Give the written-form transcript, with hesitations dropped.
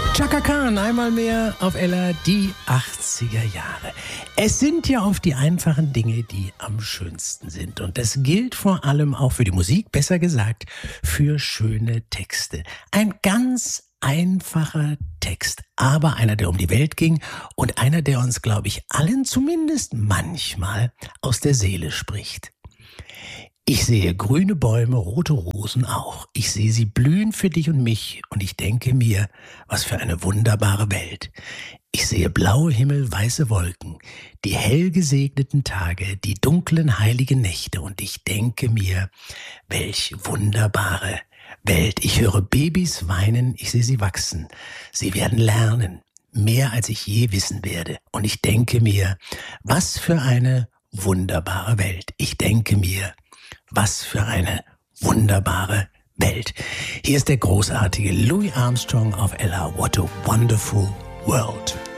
Chaka Khan, einmal mehr auf Ella, die 80er Jahre. Es sind ja oft die einfachen Dinge, die am schönsten sind. Und das gilt vor allem auch für die Musik, besser gesagt, für schöne Texte. Ein ganz einfacher Text, aber einer, der um die Welt ging und einer, der uns, glaube ich, allen zumindest manchmal aus der Seele spricht. Ich sehe grüne Bäume, rote Rosen auch. Ich sehe sie blühen für dich und mich und ich denke mir, was für eine wunderbare Welt. Ich sehe blaue Himmel, weiße Wolken, die hell gesegneten Tage, die dunklen heiligen Nächte und ich denke mir, welch wunderbare Welt. Ich höre Babys weinen, ich sehe sie wachsen. Sie werden lernen, mehr als ich je wissen werde. Und ich denke mir, was für eine wunderbare Welt. Ich denke mir, was für eine wunderbare Welt. Hier ist der großartige Louis Armstrong auf Ella. What a wonderful world.